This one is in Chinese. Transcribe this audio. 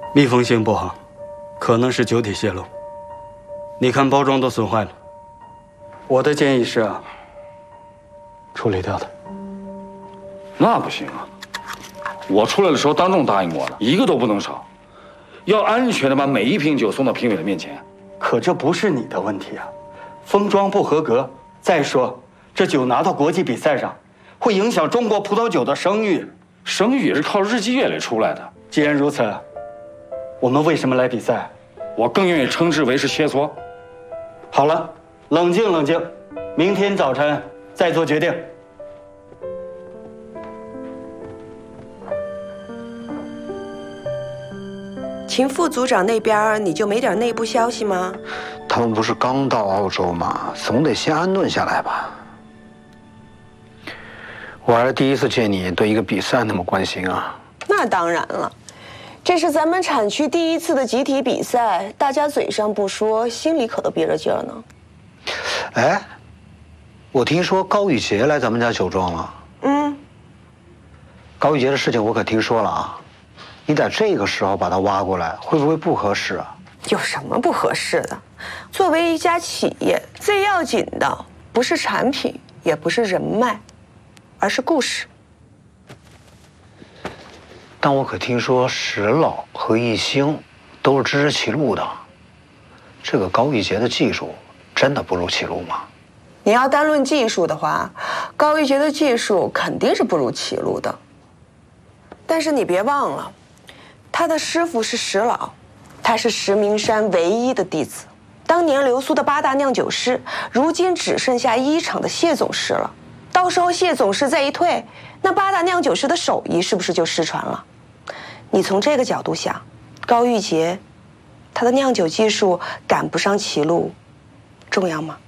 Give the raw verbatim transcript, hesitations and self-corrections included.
密封性不好，可能是酒体泄漏。你看包装都损坏了。我的建议是啊，处理掉它。 那不行啊！我出来的时候当众答应过了，一个都不能少，要安全的把每一瓶酒送到评委的面前。 可这不是你的问题啊，封装不合格。再说，这酒拿到国际比赛上，会影响中国葡萄酒的声誉。 声誉也是靠日积月累出来的。 既然如此，我们为什么来比赛？ 我更愿意称之为是切磋。 好了，冷静冷静，明天早晨再做决定。 秦副组长那边你就没点内部消息吗？ 他们不是刚到澳洲吗？总得先安顿下来吧。我还是第一次见你对一个比赛那么关心啊。 那当然了，这是咱们产区第一次的集体比赛，大家嘴上不说，心里可都憋着劲儿呢。 哎，我听说高玉洁来咱们家酒庄了。 嗯， 高玉洁的事情我可听说了啊。你在这个时候把她挖过来，会不会不合适啊？ 有什么不合适的？作为一家企业，最要紧的不是产品，也不是人脉，而是故事。 但我可听说石老和艺兴都是支持齐路的，这个高玉洁的技术真的不如齐路吗？ 你要单论技术的话，高玉洁的技术肯定是不如齐路的。但是你别忘了，他的师傅是石老，他是石明山唯一的弟子。当年流苏的八大酿酒师，如今只剩下一厂的谢总师了。到时候谢总师再一退，那八大酿酒师的手艺是不是就失传了？你从这个角度想，高玉洁，他的酿酒技术赶不上齐路，重要吗？